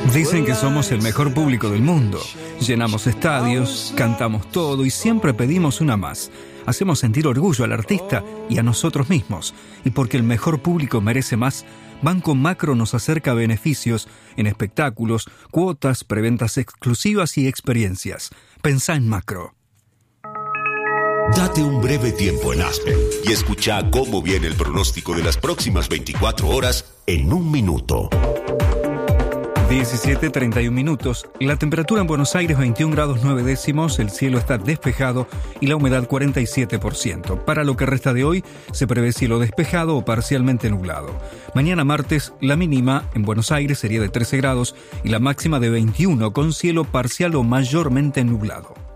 Dicen que somos el mejor público del mundo. Llenamos estadios, cantamos todo y siempre pedimos una más. Hacemos sentir orgullo al artista y a nosotros mismos. Y porque el mejor público merece más, Banco Macro nos acerca beneficios en espectáculos, cuotas, preventas exclusivas y experiencias. Pensá en Macro. Date un breve tiempo en Aspen y escucha cómo viene el pronóstico de las próximas 24 horas en un minuto. 17:31 minutos. La temperatura en Buenos Aires 21 grados 9 décimos, el cielo está despejado y la humedad 47%. Para lo que resta de hoy se prevé cielo despejado o parcialmente nublado. Mañana martes la mínima en Buenos Aires sería de 13 grados y la máxima de 21 con cielo parcial o mayormente nublado.